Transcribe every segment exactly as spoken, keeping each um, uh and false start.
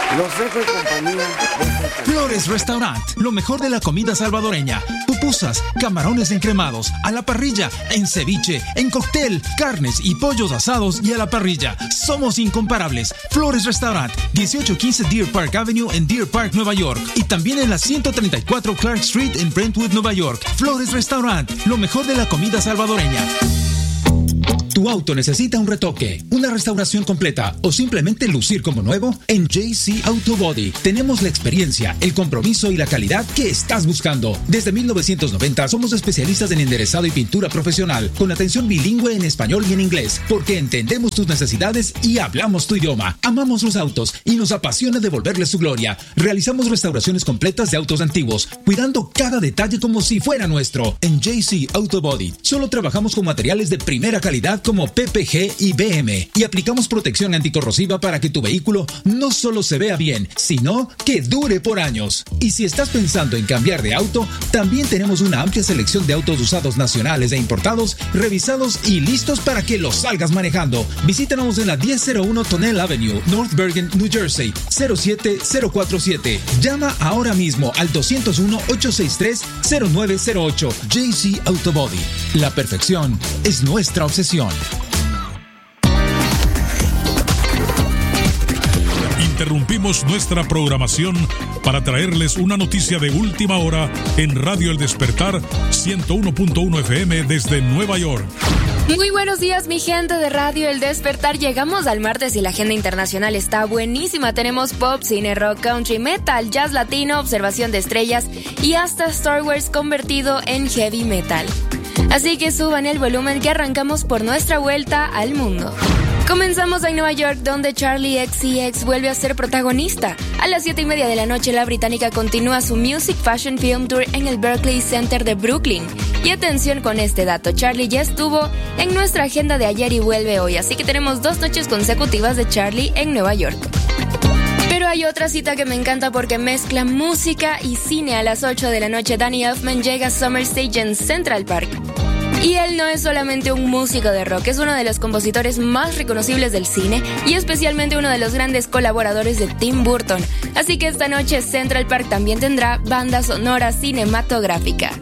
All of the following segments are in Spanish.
Los dejo en compañía de Flores Restaurant, lo mejor de la comida salvadoreña. Pupusas, camarones encremados, a la parrilla, en ceviche, en cóctel, carnes y pollos asados y a la parrilla. Somos incomparables. Flores Restaurant, dieciocho quince Deer Park Avenue en Deer Park, Nueva York. Y también en la ciento treinta y cuatro Clark Street en Brentwood, Nueva York. Flores Restaurant, lo mejor de la comida salvadoreña. ¿Tu auto necesita un retoque, una restauración completa o simplemente lucir como nuevo? En J C Auto Body tenemos la experiencia, el compromiso y la calidad que estás buscando. Desde mil novecientos noventa somos especialistas en enderezado y pintura profesional, con atención bilingüe en español y en inglés, porque entendemos tus necesidades y hablamos tu idioma. Amamos los autos y nos apasiona devolverles su gloria. Realizamos restauraciones completas de autos antiguos, cuidando cada detalle como si fuera nuestro. En J C Auto Body solo trabajamos con materiales de primera calidad como P P G y B M y aplicamos protección anticorrosiva para que tu vehículo no solo se vea bien, sino que dure por años. Y si estás pensando en cambiar de auto, también tenemos una amplia selección de autos usados nacionales e importados, revisados y listos para que los salgas manejando. Visítanos en la diez cero uno Tonnelle Avenue, North Bergen, New Jersey, cero siete cero cuatro siete. Llama ahora mismo al dos cero uno, ocho seis tres, cero nueve cero ocho. J C Auto Body. La perfección es nuestra obsesión. Interrumpimos nuestra programación para traerles una noticia de última hora en Radio El Despertar ciento uno punto uno F M desde Nueva York. Muy buenos días, mi gente de Radio El Despertar. Llegamos al martes y la agenda internacional está buenísima. Tenemos pop, cine, rock, country, metal, jazz latino, observación de estrellas y hasta Star Wars convertido en heavy metal. Así que suban el volumen que arrancamos por nuestra vuelta al mundo. Comenzamos en Nueva York, donde Charli X C X vuelve a ser protagonista. A las siete y media de la noche, la británica continúa su Music Fashion Film Tour en el Barclays Center de Brooklyn. Y atención con este dato, Charli ya estuvo en nuestra agenda de ayer y vuelve hoy, así que tenemos dos noches consecutivas de Charli en Nueva York. Pero hay otra cita que me encanta porque mezcla música y cine. A las ocho de la noche, Danny Elfman llega a Summer Stage en Central Park. Y él no es solamente un músico de rock, es uno de los compositores más reconocibles del cine y especialmente uno de los grandes colaboradores de Tim Burton. Así que esta noche Central Park también tendrá banda sonora cinematográfica.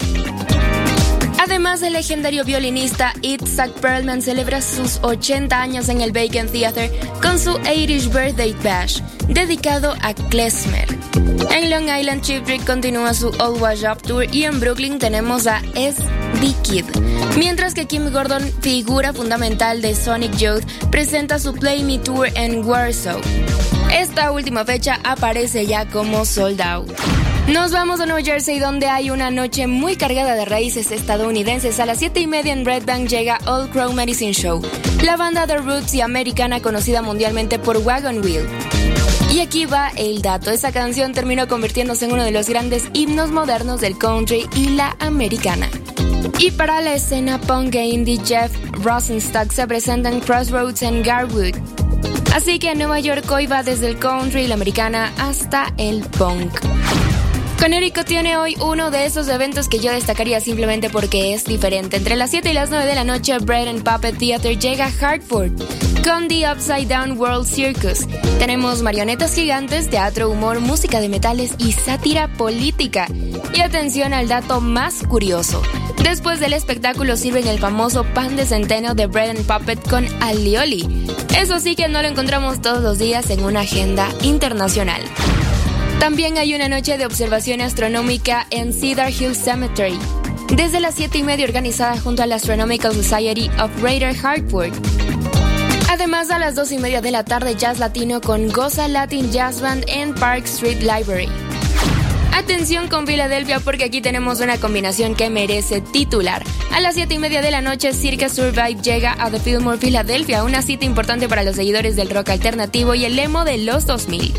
Además, el legendario violinista Itzhak Perlman celebra sus ochenta años en el Beacon Theatre con su ochentath Birthday Bash, dedicado a klezmer. En Long Island, Cheap Trick continúa su All Wash Up Tour y en Brooklyn tenemos a S D Kid. Mientras que Kim Gordon, figura fundamental de Sonic Youth, presenta su Play Me Tour en Warsaw. Esta última fecha aparece ya como sold out. Nos vamos a New Jersey, donde hay una noche muy cargada de raíces estadounidenses. A las siete y media en Red Bank llega Old Crow Medicine Show, la banda de roots y americana conocida mundialmente por Wagon Wheel. Y aquí va el dato, esa canción terminó convirtiéndose en uno de los grandes himnos modernos del country y la americana. Y para la escena punk e indie, Jeff Rosenstock se presenta en Crossroads en Garwood. Así que Nueva York hoy va desde el country y la americana hasta el punk. Connecticut tiene hoy uno de esos eventos que yo destacaría simplemente porque es diferente. Entre las siete y las nueve de la noche, Bread and Puppet Theater llega a Hartford con The Upside Down World Circus. Tenemos marionetas gigantes, teatro, humor, música de metales y sátira política. Y atención al dato más curioso. Después del espectáculo sirven el famoso pan de centeno de Bread and Puppet con alioli. Eso sí que no lo encontramos todos los días en una agenda internacional. También hay una noche de observación astronómica en Cedar Hill Cemetery, desde las siete y media organizada junto a la Astronomical Society of Greater Hartford. Además, a las dos y media de la tarde, Jazz Latino con Goza Latin Jazz Band en Park Street Library. Atención con Filadelfia porque aquí tenemos una combinación que merece titular. A las siete y media de la noche, Circa Survive llega a The Fillmore Philadelphia, una cita importante para los seguidores del rock alternativo y el emo de los dos mil.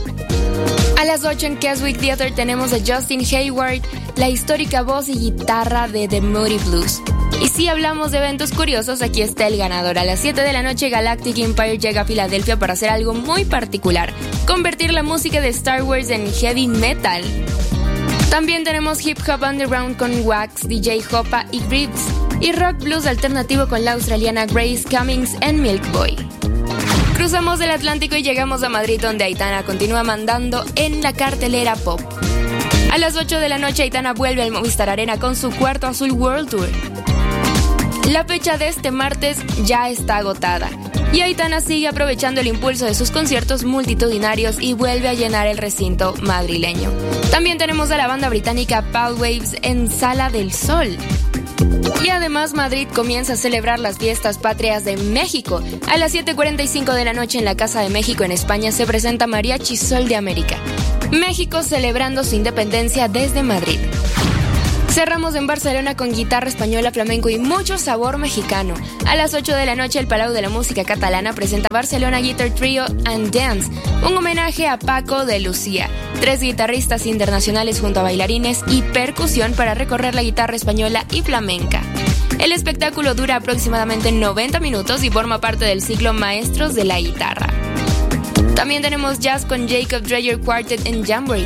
A las ocho en Keswick Theater tenemos a Justin Hayward, la histórica voz y guitarra de The Moody Blues. Y si hablamos de eventos curiosos, aquí está el ganador. A las siete de la noche, Galactic Empire llega a Filadelfia para hacer algo muy particular: convertir la música de Star Wars en heavy metal. También tenemos Hip Hop Underground con Wax, D J Hoppa y Grips, y Rock Blues alternativo con la australiana Grace Cummings en Milk Boy. Cruzamos el Atlántico y llegamos a Madrid, donde Aitana continúa mandando en la cartelera pop. A las ocho de la noche, Aitana vuelve al Movistar Arena con su cuarto Azul World Tour. La fecha de este martes ya está agotada y Aitana sigue aprovechando el impulso de sus conciertos multitudinarios y vuelve a llenar el recinto madrileño. También tenemos a la banda británica Pal Waves en Sala del Sol. Y además Madrid comienza a celebrar las fiestas patrias de México. A las siete cuarenta y cinco de la noche en la Casa de México en España se presenta Mariachi Sol de América. México celebrando su independencia desde Madrid. Cerramos en Barcelona con guitarra española, flamenco y mucho sabor mexicano. A las ocho de la noche el Palau de la Música Catalana presenta Barcelona Guitar Trio and Dance, un homenaje a Paco de Lucía. Tres guitarristas internacionales junto a bailarines y percusión para recorrer la guitarra española y flamenca. El espectáculo dura aproximadamente noventa minutos y forma parte del ciclo Maestros de la Guitarra. También tenemos jazz con Jacob Dreyer Quartet en Jamboree.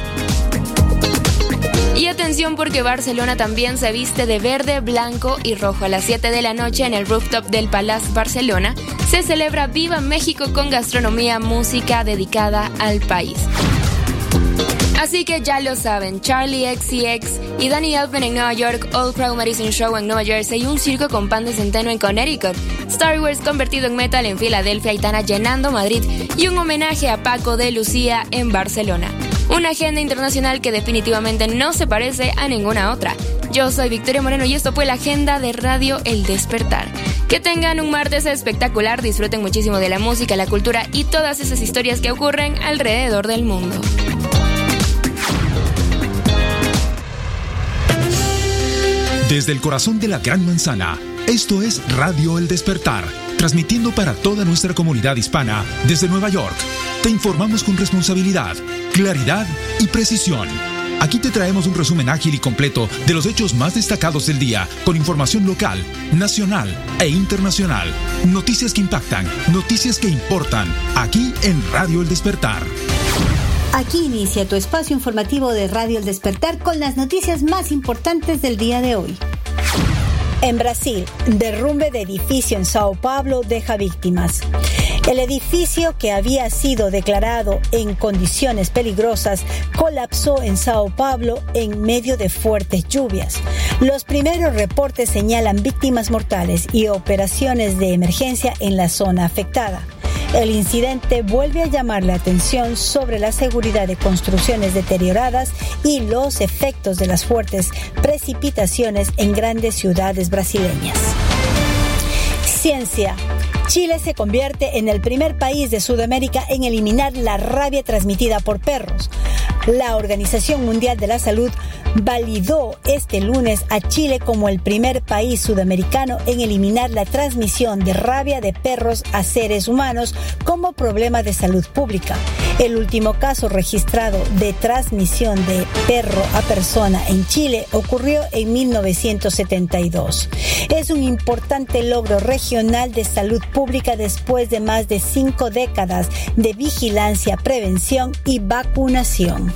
Y atención porque Barcelona también se viste de verde, blanco y rojo. A las siete de la noche en el rooftop del Palace Barcelona se celebra Viva México con gastronomía, música dedicada al país. Así que ya lo saben, Charlie X C X y Danny Elfman en Nueva York, All Crow Medicine Show en Nueva Jersey y un circo con pan de centeno en Connecticut, Star Wars convertido en metal en Filadelfia, Aitana llenando Madrid y un homenaje a Paco de Lucía en Barcelona. Una agenda internacional que definitivamente no se parece a ninguna otra. Yo soy Victoria Moreno y esto fue la agenda de Radio El Despertar. Que tengan un martes espectacular, disfruten muchísimo de la música, la cultura y todas esas historias que ocurren alrededor del mundo. Desde el corazón de la Gran Manzana, esto es Radio El Despertar, transmitiendo para toda nuestra comunidad hispana desde Nueva York. Te informamos con responsabilidad, claridad y precisión. Aquí te traemos un resumen ágil y completo de los hechos más destacados del día, con información local, nacional e internacional. Noticias que impactan, noticias que importan, aquí en Radio El Despertar. Aquí inicia tu espacio informativo de Radio El Despertar con las noticias más importantes del día de hoy. En Brasil, derrumbe de edificio en Sao Paulo deja víctimas. El edificio, que había sido declarado en condiciones peligrosas, colapsó en Sao Paulo en medio de fuertes lluvias. Los primeros reportes señalan víctimas mortales y operaciones de emergencia en la zona afectada. El incidente vuelve a llamar la atención sobre la seguridad de construcciones deterioradas y los efectos de las fuertes precipitaciones en grandes ciudades brasileñas. Ciencia. Chile se convierte en el primer país de Sudamérica en eliminar la rabia transmitida por perros. La Organización Mundial de la Salud validó este lunes a Chile como el primer país sudamericano en eliminar la transmisión de rabia de perros a seres humanos como problema de salud pública. El último caso registrado de transmisión de perro a persona en Chile ocurrió en mil novecientos setenta y dos. Es un importante logro regional de salud pública después de más de cinco décadas de vigilancia, prevención y vacunación.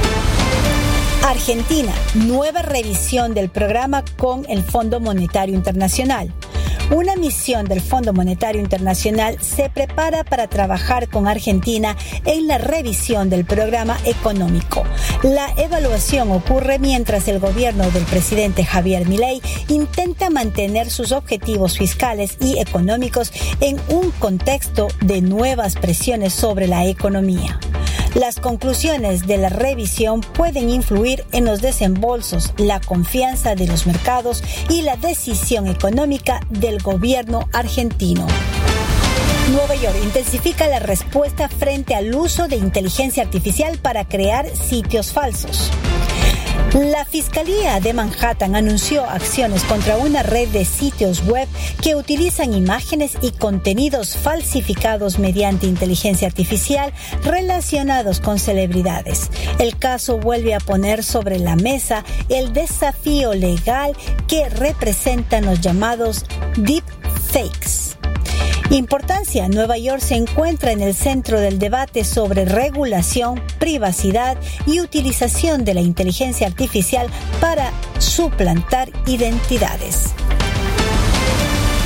Argentina, nueva revisión del programa con el Fondo Monetario Internacional. Una misión del Fondo Monetario Internacional se prepara para trabajar con Argentina en la revisión del programa económico. La evaluación ocurre mientras el gobierno del presidente Javier Milei intenta mantener sus objetivos fiscales y económicos en un contexto de nuevas presiones sobre la economía. Las conclusiones de la revisión pueden influir en los desembolsos, la confianza de los mercados y la decisión económica del gobierno argentino. Nueva York intensifica la respuesta frente al uso de inteligencia artificial para crear sitios falsos. La Fiscalía de Manhattan anunció acciones contra una red de sitios web que utilizan imágenes y contenidos falsificados mediante inteligencia artificial relacionados con celebridades. El caso vuelve a poner sobre la mesa el desafío legal que representan los llamados deepfakes. Importancia. Nueva York se encuentra en el centro del debate sobre regulación, privacidad y utilización de la inteligencia artificial para suplantar identidades.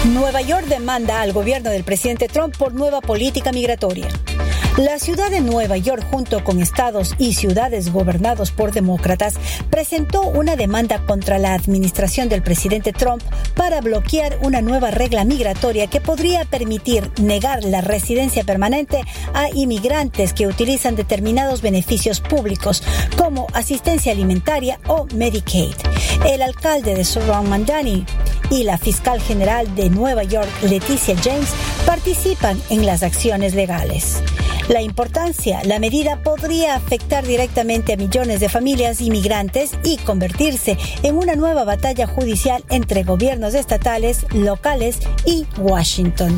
Nueva York demanda al gobierno del presidente Trump por nueva política migratoria. La ciudad de Nueva York, junto con estados y ciudades gobernados por demócratas, presentó una demanda contra la administración del presidente Trump para bloquear una nueva regla migratoria que podría permitir negar la residencia permanente a inmigrantes que utilizan determinados beneficios públicos, como asistencia alimentaria o Medicaid. El alcalde de Surround Mandani y la fiscal general de Nueva York, Leticia James, participan en las acciones legales. La importancia, la medida podría afectar directamente a millones de familias inmigrantes y convertirse en una nueva batalla judicial entre gobiernos estatales, locales y Washington.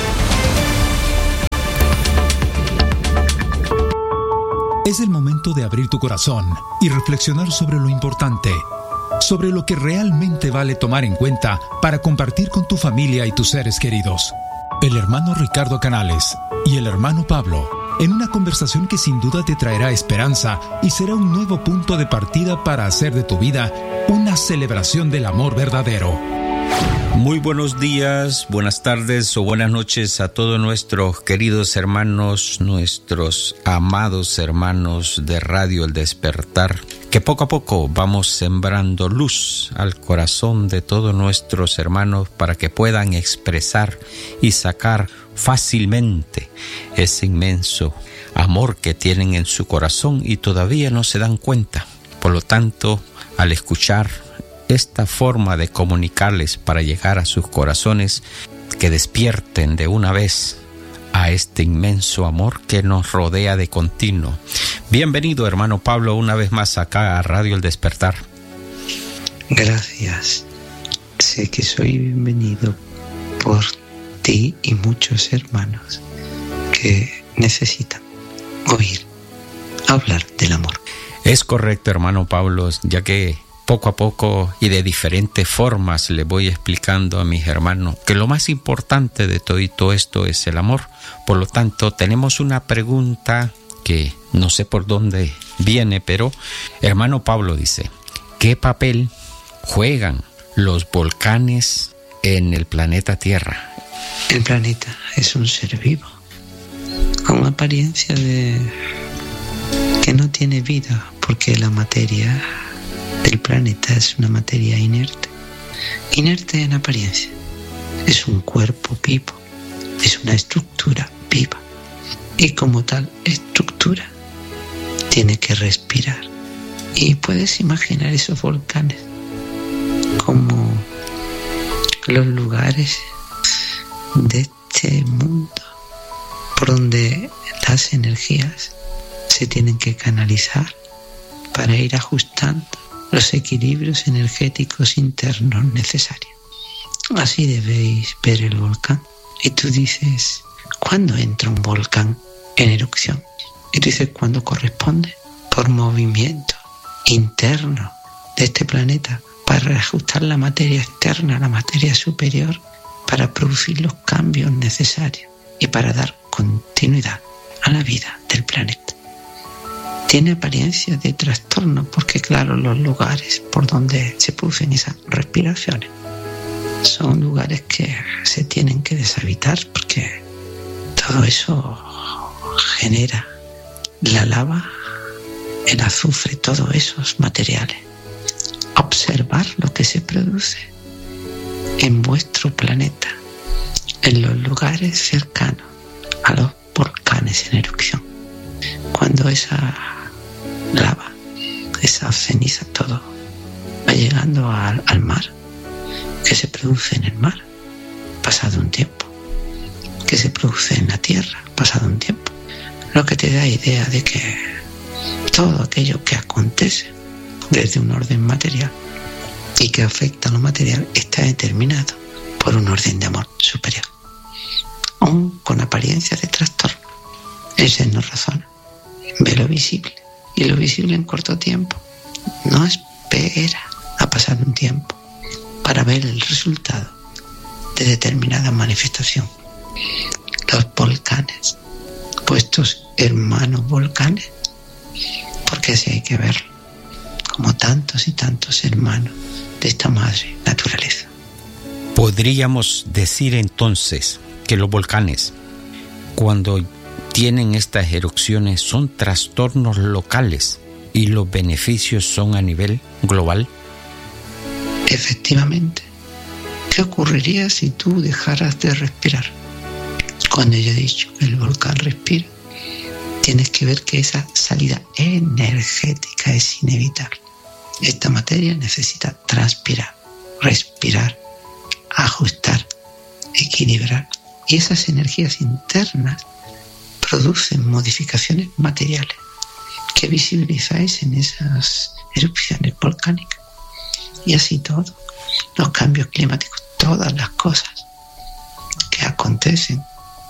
Es el momento de abrir tu corazón y reflexionar sobre lo importante, sobre lo que realmente vale tomar en cuenta para compartir con tu familia y tus seres queridos. El hermano Ricardo Canales y el hermano Pablo, en una conversación que sin duda te traerá esperanza y será un nuevo punto de partida para hacer de tu vida una celebración del amor verdadero. Muy buenos días, buenas tardes o buenas noches a todos nuestros queridos hermanos, nuestros amados hermanos de Radio El Despertar, que poco a poco vamos sembrando luz al corazón de todos nuestros hermanos para que puedan expresar y sacar fácilmente ese inmenso amor que tienen en su corazón y todavía no se dan cuenta. Por lo tanto, al escuchar esta forma de comunicarles para llegar a sus corazones, que despierten de una vez a este inmenso amor que nos rodea de continuo. Bienvenido, hermano Pablo, una vez más acá a Radio El Despertar. Gracias. Sé que soy bienvenido por ti y muchos hermanos que necesitan oír hablar del amor. Es correcto, hermano Pablo, ya que poco a poco y de diferentes formas le voy explicando a mis hermanos que lo más importante de todo, y todo esto es el amor. Por lo tanto, tenemos una pregunta que no sé por dónde viene, pero hermano Pablo dice, ¿qué papel juegan los volcanes en el planeta Tierra? El planeta es un ser vivo, con apariencia de que no tiene vida, porque la materia del planeta es una materia inerte, inerte en apariencia. Es un cuerpo vivo, es una estructura viva, y como tal estructura tiene que respirar. Y puedes imaginar esos volcanes como los lugares de este mundo por donde las energías se tienen que canalizar para ir ajustando los equilibrios energéticos internos necesarios. Así debéis ver el volcán. Y tú dices, ¿cuándo entra un volcán en erupción? Y tú dices, ¿cuándo corresponde? Por movimiento interno de este planeta para reajustar la materia externa, la materia superior, para producir los cambios necesarios y para dar continuidad a la vida del planeta. Tiene apariencia de trastorno porque, claro, los lugares por donde se producen esas respiraciones son lugares que se tienen que deshabitar porque todo eso genera la lava, el azufre, todos esos materiales. Observar lo que se produce en vuestro planeta, en los lugares cercanos a los volcanes en erupción. Cuando esa lava, esa ceniza, todo va llegando al, al mar, que se produce en el mar pasado un tiempo, que se produce en la tierra pasado un tiempo, lo que te da idea de que todo aquello que acontece desde un orden material y que afecta a lo material está determinado por un orden de amor superior, aún con apariencia de trastorno. El ser no razona, ve lo visible, y lo visible en corto tiempo. No espera a pasar un tiempo para ver el resultado de determinada manifestación. Los volcanes, vuestros hermanos volcanes, porque así hay que verlo, como tantos y tantos hermanos de esta madre naturaleza. Podríamos decir entonces que los volcanes, cuando tienen estas erupciones, son trastornos locales y los beneficios son a nivel global. Efectivamente. ¿Qué ocurriría si tú dejaras de respirar? Cuando yo he dicho que el volcán respira, tienes que ver que esa salida energética es inevitable. Esta materia necesita transpirar, respirar, ajustar, equilibrar. Y esas energías internas producen modificaciones materiales que visibilizáis en esas erupciones volcánicas. Y así todo, los cambios climáticos, todas las cosas que acontecen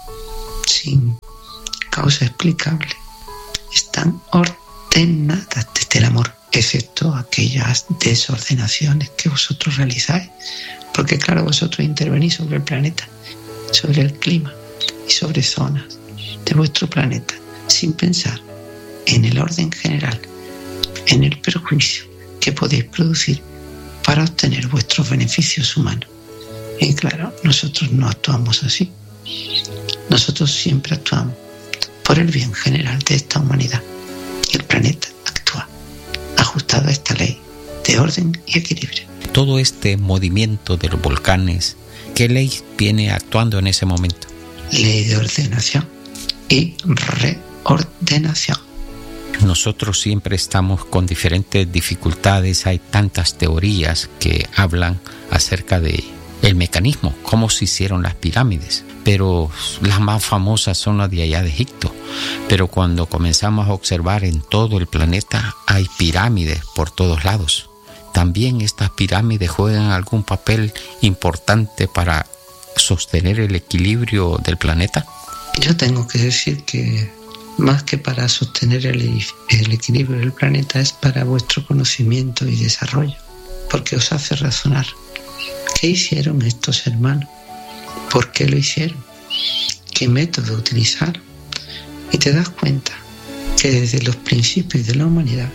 sin causa explicable, están ordenadas desde el amor, excepto aquellas desordenaciones que vosotros realizáis, porque claro, vosotros intervenís sobre el planeta, sobre el clima y sobre zonas de vuestro planeta, sin pensar en el orden general, en el perjuicio que podéis producir para obtener vuestros beneficios humanos. Y claro, nosotros no actuamos así. Nosotros siempre actuamos por el bien general de esta humanidad. Y el planeta actúa ajustado a esta ley de orden y equilibrio. Todo este movimiento de los volcanes, ¿qué ley viene actuando en ese momento? Ley de ordenación y reordenación. Nosotros siempre estamos con diferentes dificultades, hay tantas teorías que hablan acerca de el mecanismo, cómo se hicieron las pirámides, pero las más famosas son las de allá de Egipto. Pero cuando comenzamos a observar en todo el planeta, hay pirámides por todos lados. ¿También estas pirámides juegan algún papel importante para sostener el equilibrio del planeta? Yo tengo que decir que más que para sostener el, el equilibrio del planeta, es para vuestro conocimiento y desarrollo, porque os hace razonar. ¿Qué hicieron estos hermanos? ¿Por qué lo hicieron? ¿Qué método utilizaron? Y te das cuenta que desde los principios de la humanidad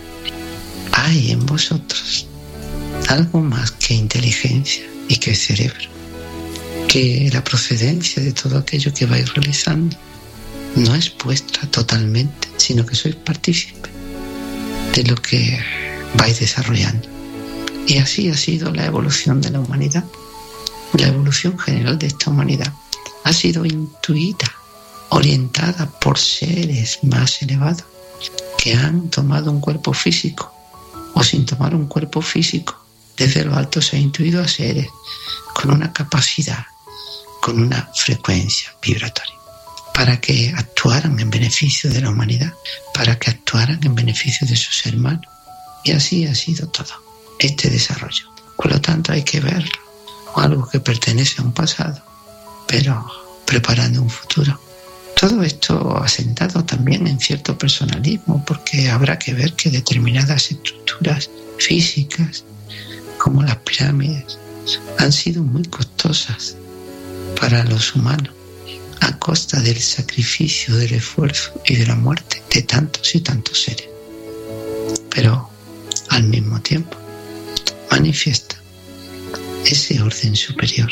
hay en vosotros algo más que inteligencia y que cerebro, que la procedencia de todo aquello que vais realizando no es vuestra totalmente, sino que sois partícipes de lo que vais desarrollando. Y así ha sido la evolución de la humanidad. La evolución general de esta humanidad ha sido intuida, orientada por seres más elevados que han tomado un cuerpo físico, o sin tomar un cuerpo físico, desde lo alto se ha intuido a seres con una capacidad, con una frecuencia vibratoria, para que actuaran en beneficio de la humanidad, para que actuaran en beneficio de sus hermanos. Y así ha sido todo este desarrollo. Por lo tanto, hay que verlo como algo que pertenece a un pasado, pero preparando un futuro. Todo esto asentado también en cierto personalismo, porque habrá que ver que determinadas estructuras físicas, como las pirámides, han sido muy costosas para los humanos, a costa del sacrificio, del esfuerzo y de la muerte de tantos y tantos seres. Pero al mismo tiempo manifiesta ese orden superior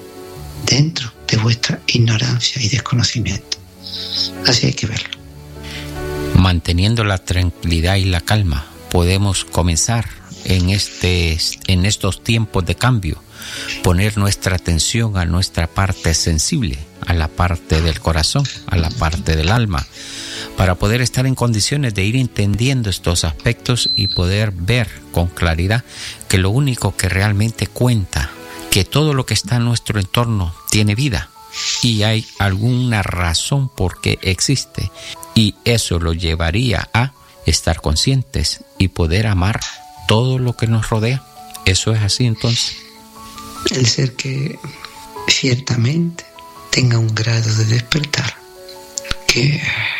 dentro de vuestra ignorancia y desconocimiento. Así hay que verlo. Manteniendo la tranquilidad y la calma, podemos comenzar en, este, en estos tiempos de cambio, poner nuestra atención a nuestra parte sensible, a la parte del corazón, a la parte del alma, para poder estar en condiciones de ir entendiendo estos aspectos y poder ver con claridad que lo único que realmente cuenta, que todo lo que está en nuestro entorno tiene vida y hay alguna razón por qué existe, y eso lo llevaría a estar conscientes y poder amar todo lo que nos rodea. ¿Eso es así entonces? El ser que ciertamente tenga un grado de despertar, que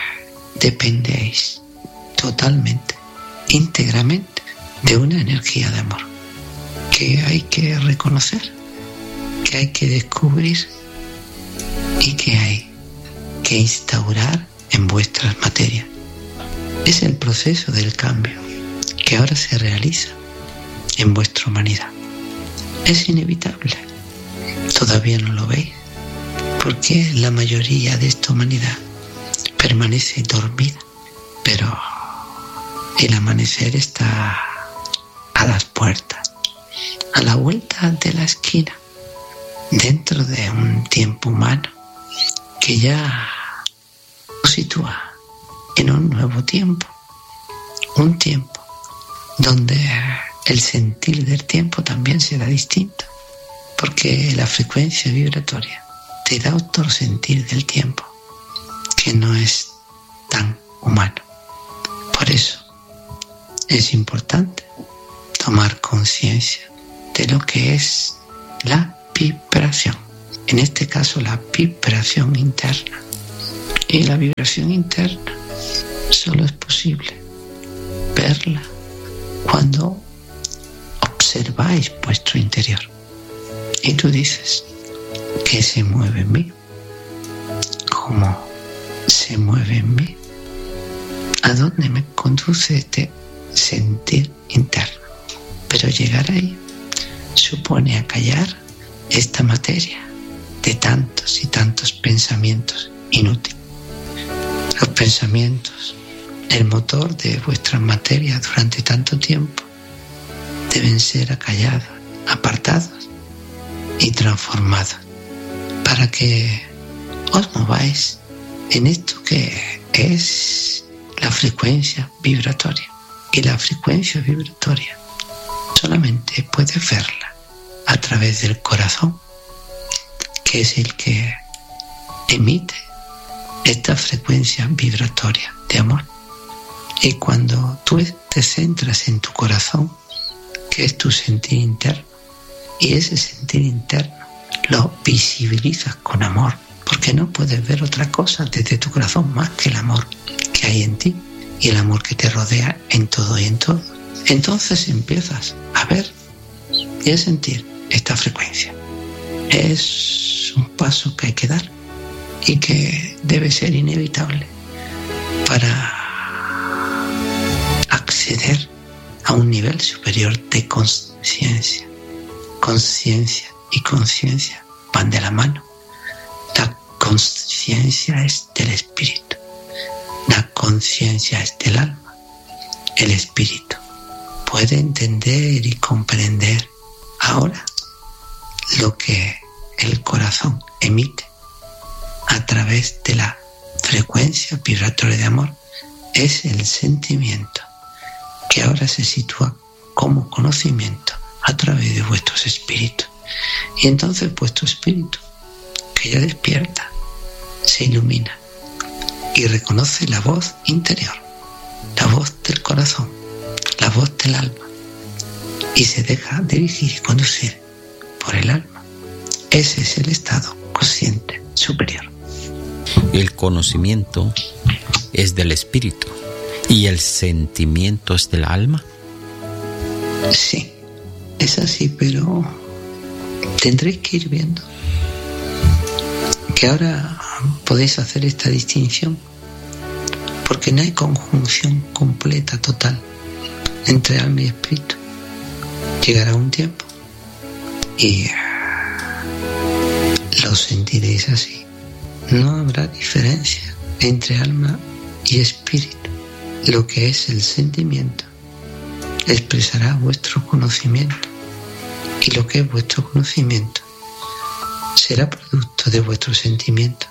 dependéis totalmente, íntegramente de una energía de amor, que hay que reconocer, que hay que descubrir y que hay que instaurar en vuestras materias. Es el proceso del cambio que ahora se realiza en vuestra humanidad. Es inevitable. todavía no lo veis, porque la mayoría de esta humanidad permanece dormida, pero el amanecer está a las puertas, a la vuelta de la esquina, dentro de un tiempo humano que ya nos sitúa en un nuevo tiempo, un tiempo donde el sentir del tiempo también será distinto, porque la frecuencia vibratoria te da otro sentir del tiempo que no es tan humano. Por eso es importante tomar conciencia de lo que es la vibración, en este caso la vibración interna. Y la vibración interna solo es posible verla cuando observáis vuestro interior. Y tú dices, ¿qué se mueve en mí? ¿Cómo se mueve en mí? ¿A dónde me conduce este sentir interno? Pero llegar ahí supone acallar esta materia de tantos y tantos pensamientos inútiles. Los pensamientos, el motor de vuestra materia durante tanto tiempo, deben ser acallados, apartados y transformados para que os mováis en esto que es la frecuencia vibratoria. Y la frecuencia vibratoria solamente puedes verla a través del corazón, que es el que emite esta frecuencia vibratoria de amor. Y cuando tú te centras en tu corazón, que es tu sentir interno, y ese sentir interno lo visibilizas con amor, porque no puedes ver otra cosa desde tu corazón más que el amor que hay en ti y el amor que te rodea en todo y en todo. Entonces empiezas a ver y a sentir esta frecuencia. Es un paso que hay que dar y que debe ser inevitable para acceder a un nivel superior de conciencia. Conciencia y conciencia van de la mano. La conciencia es del espíritu. La conciencia es del alma. El espíritu puede entender y comprender ahora lo que el corazón emite a través de la frecuencia vibratoria de amor. Es el sentimiento que ahora se sitúa como conocimiento a través de vuestros espíritus. Y entonces vuestro espíritu, que ya despierta, se ilumina y reconoce la voz interior, la voz del corazón, la voz del alma, y se deja dirigir y conducir por el alma. Ese es el estado consciente superior. El conocimiento es del espíritu y el sentimiento es del alma. Sí, es así, pero tendréis que ir viendo que ahora podéis hacer esta distinción, porque no hay conjunción completa, total, entre alma y espíritu. Llegará un tiempo y lo sentiréis así. No habrá diferencia entre alma y espíritu. Lo que es el sentimiento expresará vuestro conocimiento, y lo que es vuestro conocimiento será producto de vuestro sentimiento.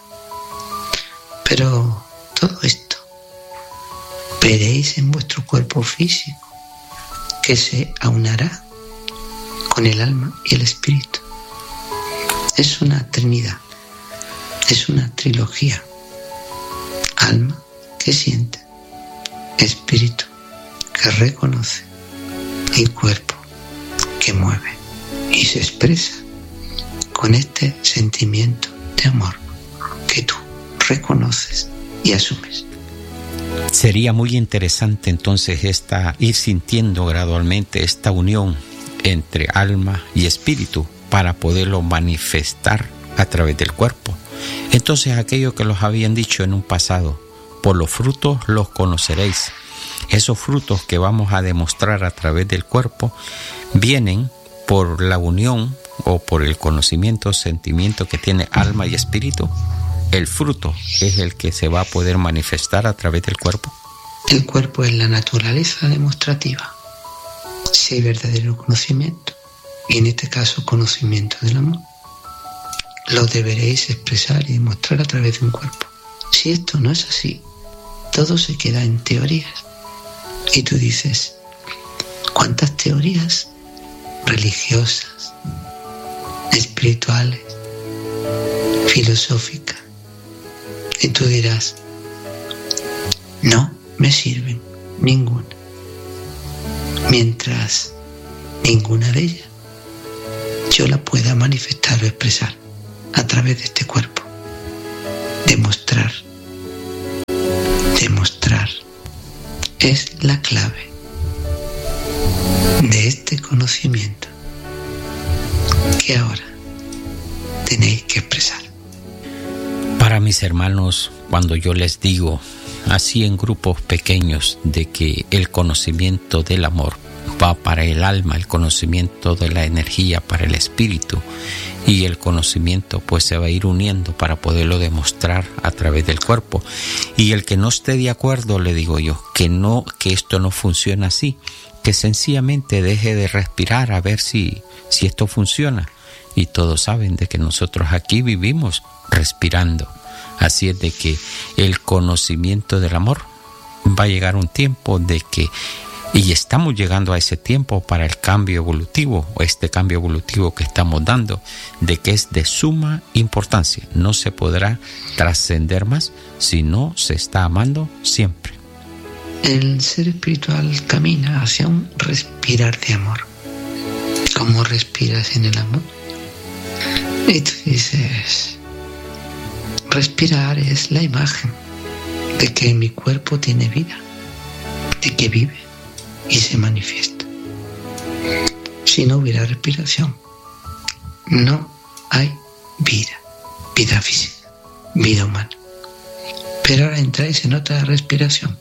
Pero todo esto veréis en vuestro cuerpo físico, que se aunará con el alma y el espíritu. Es una trinidad, es una trilogía. Alma que siente, espíritu que reconoce y cuerpo que mueve y se expresa con este sentimiento de amor que tú reconoces y asumes. Sería muy interesante entonces esta, ir sintiendo gradualmente esta unión entre alma y espíritu para poderlo manifestar a través del cuerpo. Entonces aquello que los habían dicho en un pasado, por los frutos los conoceréis. Esos frutos que vamos a demostrar a través del cuerpo vienen por la unión o por el conocimiento, sentimiento que tiene alma y espíritu, el fruto es el que se va a poder manifestar a través del cuerpo. El cuerpo es la naturaleza demostrativa. Si hay verdadero conocimiento, y en este caso conocimiento del amor, lo deberéis expresar y demostrar a través de un cuerpo. Si esto no es así, todo se queda en teorías. Y tú dices, ¿cuántas teorías religiosas, espirituales, filosóficas? Y tú dirás, no me sirven ninguna. Mientras ninguna de ellas yo la pueda manifestar o expresar a través de este cuerpo. Demostrar. Demostrar es la clave de este conocimiento que ahora tenéis que expresar. Para mis hermanos, cuando yo les digo así en grupos pequeños de que el conocimiento del amor va para el alma, el conocimiento de la energía para el espíritu, y el conocimiento pues se va a ir uniendo para poderlo demostrar a través del cuerpo. Y el que no esté de acuerdo, le digo yo, que no, que esto no funciona así, que sencillamente deje de respirar a ver si, si esto funciona. Y todos saben de que nosotros aquí vivimos respirando. Así es de que el conocimiento del amor va a llegar un tiempo de que, y estamos llegando a ese tiempo para el cambio evolutivo, o este cambio evolutivo que estamos dando, de que es de suma importancia. No se podrá trascender más si no se está amando siempre. El ser espiritual camina hacia un respirar de amor. ¿Cómo respiras en el amor? Y tú dices, respirar es la imagen de que mi cuerpo tiene vida, de que vive y se manifiesta. Si no hubiera respiración, no hay vida, vida física, vida humana. Pero ahora entráis en otra respiración.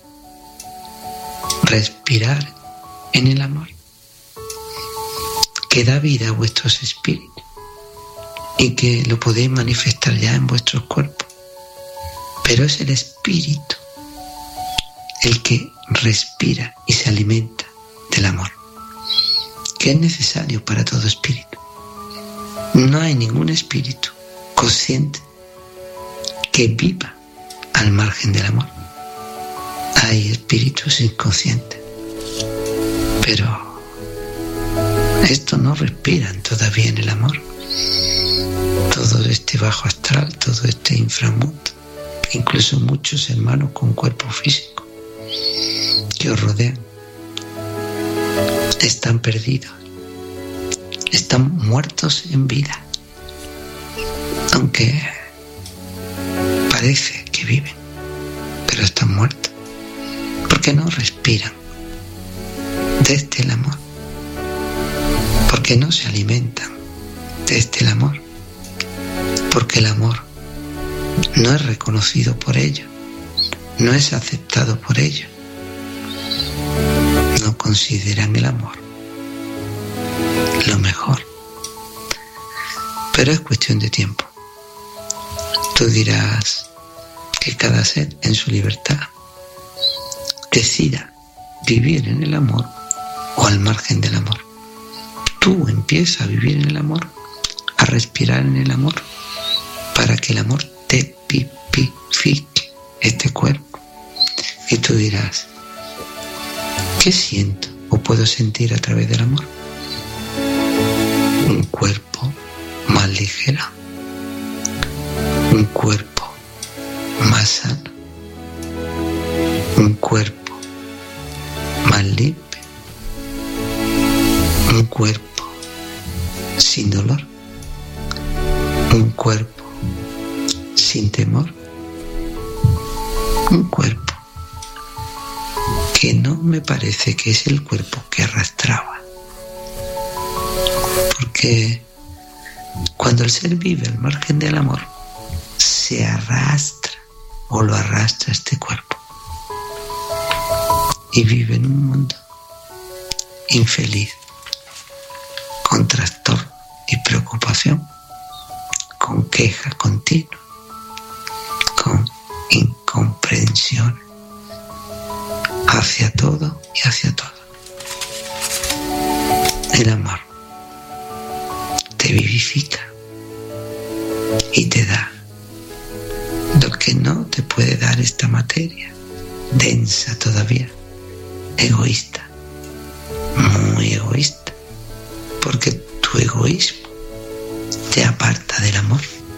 Respirar en el amor, que da vida a vuestros espíritus y que lo podéis manifestar ya en vuestros cuerpos. Pero es el espíritu el que respira y se alimenta del amor, que es necesario para todo espíritu. No hay ningún espíritu consciente que viva al margen del amor. Hay espíritus inconscientes, pero estos no respiran todavía en el amor. Todo este bajo astral, todo este inframundo, incluso muchos hermanos con cuerpo físico que os rodean, están perdidos, están muertos en vida, aunque parece que viven, pero están muertos, porque no respiran desde el amor, porque no se alimentan desde el amor, porque el amor no es reconocido por ellos, no es aceptado por ellos. No consideran el amor lo mejor. Pero es cuestión de tiempo. Tú dirás que cada ser en su libertad decida vivir en el amor o al margen del amor. Tú empiezas a vivir en el amor, a respirar en el amor, para que el amor te vivifique este cuerpo. Y tú dirás, ¿qué siento o puedo sentir a través del amor? Un cuerpo más ligero, un cuerpo más sano, un cuerpo más limpio, un cuerpo sin dolor, un cuerpo sin temor, un cuerpo que no me parece que es el cuerpo que arrastraba. Porque cuando el ser vive al margen del amor, se arrastra o lo arrastra este cuerpo y vive en un mundo infeliz, con trastorno y preocupación. preocupación, con queja continua, con incomprensión hacia todo y hacia todo. El amor te vivifica y te da lo que no te puede dar esta materia, densa todavía, egoísta, muy egoísta, porque tu egoísmo te aparta del amor.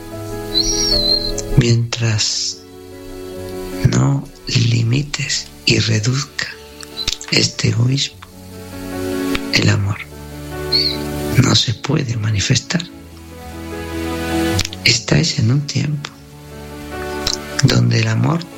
Mientras no limites y reduzca este egoísmo, el amor no se puede manifestar. Estáis en un tiempo donde el amor